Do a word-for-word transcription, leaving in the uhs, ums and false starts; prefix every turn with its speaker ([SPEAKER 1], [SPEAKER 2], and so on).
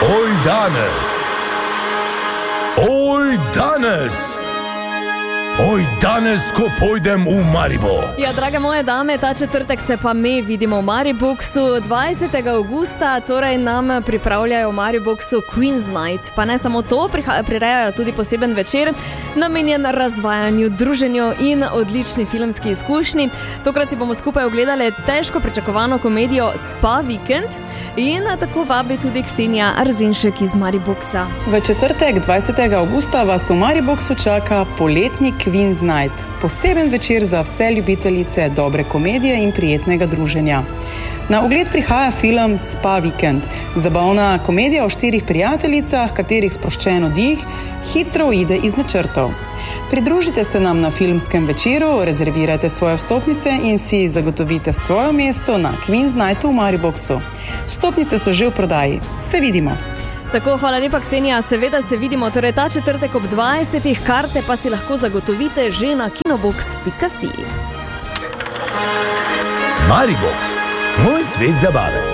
[SPEAKER 1] Oj danes, oj danes, oj danes, ko pojdem v Maribor.
[SPEAKER 2] Ja, drage moje dame, ta četrtek se pa me vidimo v Mariboxu. dvajsetega avgusta torej nam pripravljajo v Mariboxu Queen's Night. Pa ne samo to, prirejajo tudi poseben večer, namenjen razvajanju, druženju in odlični filmski izkušnji. Tokrat si bomo skupaj ogledali težko pričakovano komedijo Spa Vikend in tako vabi tudi Ksenija Arzinšek iz Mariboxa.
[SPEAKER 3] V četrtek, dvajsetega avgusta, vas v Mariboxu čaka poletni Queen's Night, poseben večer za vse ljubiteljice dobre komedije in prijetnega druženja. Na ogled prihaja film Spa Vikend, zabavna komedija o štirih prijateljicah, katerih sproščen oddih hitro uide iz načrtov. Pridružite se nam na filmskem večeru, rezervirajte svoje vstopnice in si zagotovite svoje mesto na Queen's Nightu v Mariboxu. Vstopnice so že v prodaji. Se vidimo!
[SPEAKER 2] Tako, hvala lepa, Ksenija. Seveda se vidimo, torej ta četrtek ob dvajsetih, karte pa si lahko zagotovite že na kinobox pika si.
[SPEAKER 1] Maribox, moj svet zabave.